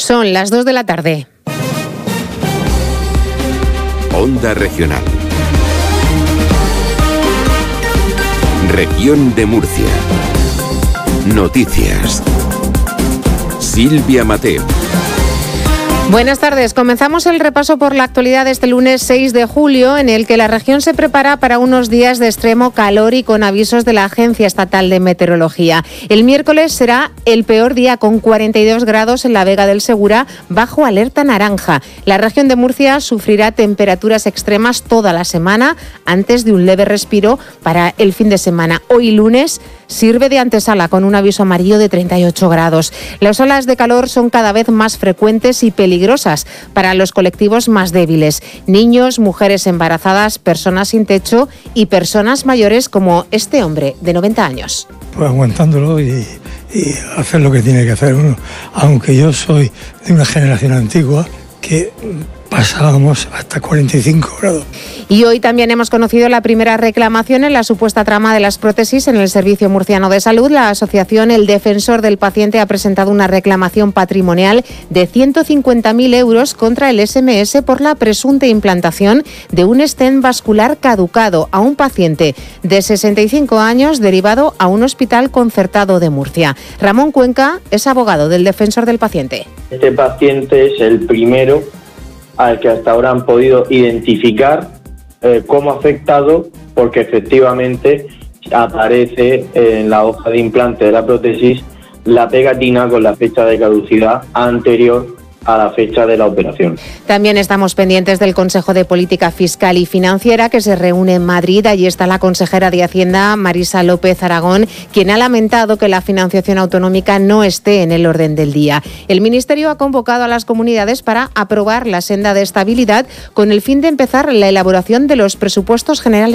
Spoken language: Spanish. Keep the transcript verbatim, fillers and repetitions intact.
Son las dos de la tarde. Onda Regional. Región de Murcia. Noticias. Silvia Mateo. Buenas tardes. Comenzamos el repaso por la actualidad de este lunes seis de julio, en el que la región se prepara para unos días de extremo calor y con avisos de la Agencia Estatal de Meteorología. El miércoles será el peor día, con cuarenta y dos grados en la Vega del Segura, bajo alerta naranja. La región de Murcia sufrirá temperaturas extremas toda la semana, antes de un leve respiro para el fin de semana. Hoy lunes sirve de antesala, con un aviso amarillo de treinta y ocho grados. Las olas de calor son cada vez más frecuentes y peligrosas para los colectivos más débiles: niños, mujeres embarazadas, personas sin techo y personas mayores, como este hombre de noventa años. Pues aguantándolo y, y hacer lo que tiene que hacer uno, aunque yo soy de una generación antigua que pasábamos hasta cuarenta y cinco grados. Y hoy también hemos conocido la primera reclamación en la supuesta trama de las prótesis en el Servicio Murciano de Salud. La asociación El Defensor del Paciente ha presentado una reclamación patrimonial de ciento cincuenta mil euros contra el S M S por la presunta implantación de un stent vascular caducado a un paciente de sesenta y cinco años derivado a un hospital concertado de Murcia. Ramón Cuenca es abogado del Defensor del Paciente. Este paciente es el primero al que hasta ahora han podido identificar eh, como afectado, porque efectivamente aparece en la hoja de implante de la prótesis la pegatina con la fecha de caducidad anterior a la fecha de la operación. También estamos pendientes del Consejo de Política Fiscal y Financiera, que se reúne en Madrid. Allí está la consejera de Hacienda, Marisa López Aragón, quien ha lamentado que la financiación autonómica no esté en el orden del día. El Ministerio ha convocado a las comunidades para aprobar la senda de estabilidad, con el fin de empezar la elaboración de los presupuestos generales